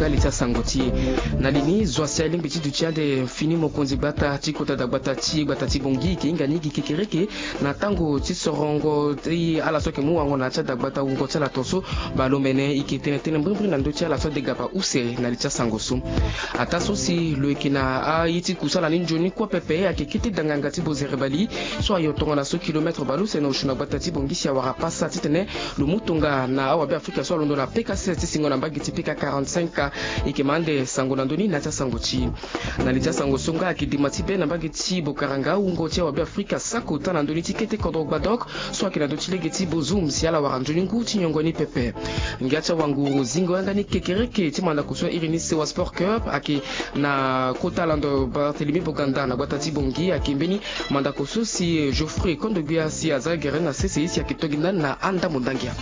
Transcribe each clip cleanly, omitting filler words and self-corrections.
ngali cha sangoti nalini zoasia ling biti du tiande fini mokonzi bata tikota da bata ti bongi kinga nigi kikereke na tango ti sorongo ti ala soke mu wango na cha da bata ungo cha la toso balomene ikitene tene mbri na ndo cha la so de gaba use na cha sangosu ataso si loekina a yiti kusala ni njoni kwa pepe akikiti danganga ti bozerebali so ayotongo na so kilometre balu se no shuna bata ti bongi si awara pasa titene le mutunga na awabe Afrika so londo na PK7 ti singo na mbagi ti PK45 ikemande sango na ndoni na cha sangoti na licha sango songa akidimati pe na mbagi ti bokaranga ungo ti awabe Afrika sakota na ndoni ti kete kodro badok so akina do ti legeti bozum si ala waranjoni ngu ti nyongoni pepe ngiacha wangu zingo yanga ni kekereke ti manda kuswa irini sewa sport cup aki na kota lando Barthélemy Boganda na batati bongi akimbeni manda kusu si Geoffrey Kondogbia si azagere na CCI si akitoginda na anda mundangia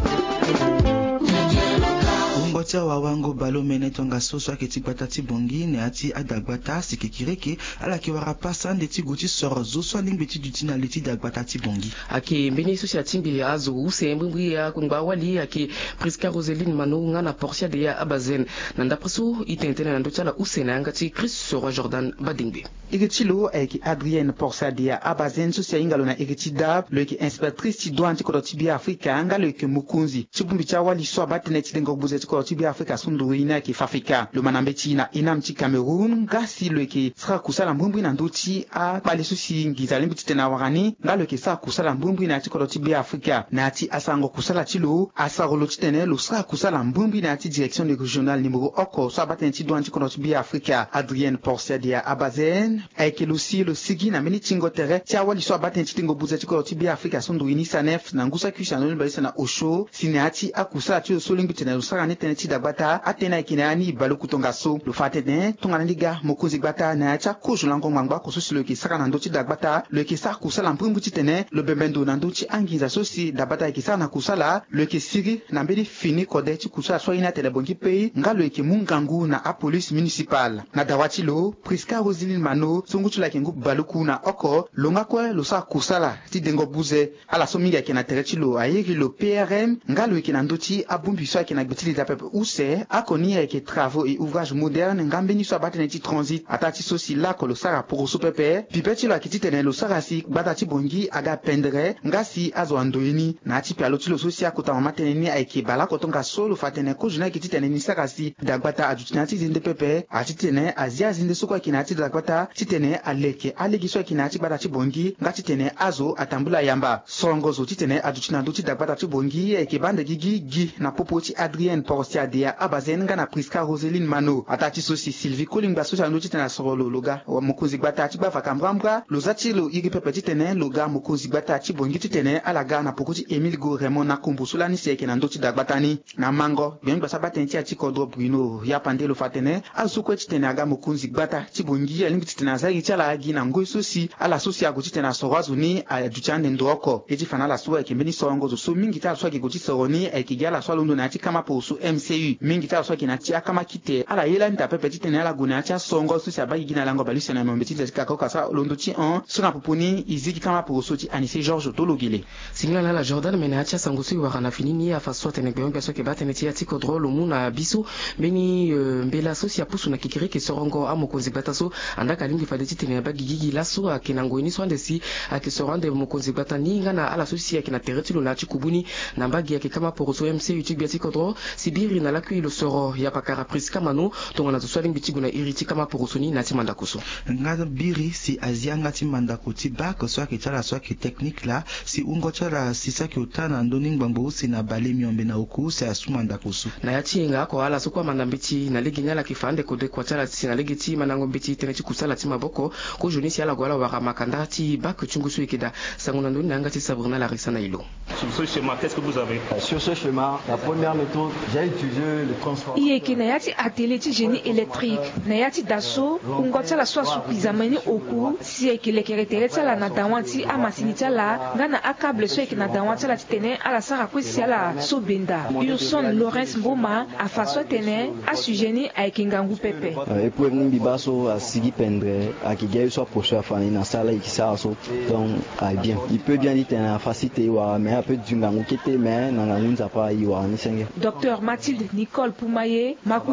Ngocha wawango balomene tonga soso aketi batati bongi ne ati adagbata sikikireke ala ki wara pasa ndeti guti soro zo so lingbeti dutina leti dagbata ti bongi aki mbeni sosi atimbi azo use mbwi ya kungba wali aki Priska Roseline Mano ngana Portia de ya abazen nanda preso itentene nando chala use na ngati Chris Soro Jordan Badingbe igitilo eki Adrienne Portia de ya abazen sosi ingalo na igitida lo eki inspectrice ti douane ko ti bi Afrika ngalo eki mukunzi chibumbi cha wali so batene ti dengo buze ko ti bi Afrika sundu ina ki Fafrika lo manambeti na inam ti Cameroon ngasi lo eki sra kusala mbumbi na ndoti a pale sosi ngizali mbiti tena warani ngalo eki sa kusala mbumbi na ti ko ti bi Afrika na ti asango kusala ti lo asarolo ti tene lo sra kusala mbumbi na ti direction de régional numéro oko so batene ti douane ti ko ti bi Afrika Adrienne Portia de ya abazen eki lo si lo sigi na meni tingo tere ti awali so batene ti tingo buze ti ko ti bi Afrika sundu ini sanef na ngusa kisha no balisa na osho sinati akusala ti so lingbiti na lo sra ne tene ti dagbata atena ikinani baluku tonga so lo fatene tonga ndiga mokozi gbata na cha kojo lango ngangba ko so silo ki saka na ndoti dagbata lo ki sa kusala mpumbu ti tene lo bembendo na ndoti angiza so si dagbata ki sa na kusala lo ki siri na mbedi fini kode ti kusala so ina tele bonki pei ngalo ki mungangu na a police municipal na dawati lo Priska Roseline Mano songutu la kingu baluku na oko longa kwa lo sa kusala ti dengo buze ala so minga ki na tereti lo ayiri lo PRM ngalo ki na ndoti abumbi so ki na gbetili da pepe use akoni avec travaux et ouvrages modernes ngambeni so batene ti transit atati sosi la ko lo sara pour so pepe pipeti lo akiti tene lo sara si batati bongi aga pendre ngasi azo andoini na ti pialo ti lo sosi akota mama tene ni aike bala ko tonga solo fatene ko juna akiti tene ni sara si dagbata ajutina ti zinde pepe ati tene azia zinde so ko kina ti dagbata ti tene aleke alegi so kina ti batati bongi ngati tene azo atambula yamba songozo ti tene ajutina do ti dagbata ti bongi aike bande gigi na popo ti Adrienne Portia de ya abazen ngana Priska Roseline Mano atati sosi Sylvie Kolingba sosi ando titena solo loga wa mokozi gbata ti ba fakambramra lozati lo igi pepe titene loga mokozi gbata ti bongi titene alaga na pokoti Emile Go Raymond na kombo solani seke na ndoti dagbatani na mango bien gbasa batenti ati kodro Bruno ya pande lo fatene azuko titene aga mokozi gbata ti bongi alimbi titena zagi ti ala agi na ngoi sosi ala sosi ago titena sorazuni a duchande ndoko eti fana la so eke mbeni songo zo so mingi ta so ake goti soroni eke gala so londo na ti kama po so MCU mingi ta so kina tia kama kite ala yela nta pepe titene ala guna tia songo so sia bagi gina lango balisi na mbeti tia ka sa londo ti on so na poponi iziki kama po so ti Anissé Georges Tologile singla la Jordan mena tia sango so wara na finini ya faso tene gbe on so ke batene tia ti kodro lo muna biso beni mbela so sia pusu na kikiri ke sorongo amokonzi bataso andaka lingi fade titene bagi gigi la so akinango ini so ndesi akisorande mokonzi batani ngana ala so sia kina tereti lo na ti kubuni na bagi yake kama po so MC ti biati kodro sibiri na lakui lo soro ya pakara Priska Mano tongana to swali mbitigu na iriti kama porosoni na ti mandakoso ngada biri si azia ngati mandako ti bak so ke tala so ke technique la si ungo tala si sa ke utana ndoni ngbangbo si na bale miombe na oku si asu mandakoso na yati nga ko ala so kwa mandambiti na ligi nyala kifande ko de kwa tala si na ligi ti manango mbiti tene ti kusala ti maboko ko joni si ala gwala wara makanda ti bak chungusu ikeda sangona ndoni na ngati Sabrina Larissa na ilo. Sur ce schéma, qu'est-ce que vous avez? Sur ce schéma, la première méthode, j'ai utilisé le transformateur. Ieki na yati atelier ti génie électrique na yati daso ungota la swa supizamani oku si eki lekeretere tala na dawanti amasini tala ngana akable so eki na dawanti la tene ala sara kwesi ala sobenda Urson Lawrence Mboma afaso tene asugeni aeki ngangu pepe epo nimbi baso asigi pendre akigay so approcher afani na sala ikisa so donc bien il peut bien dire na facilité wa mais un peu du ngangu kete mais na ngangu nzapa iwa ni senge Docteur Mathilde Nicole Poumaye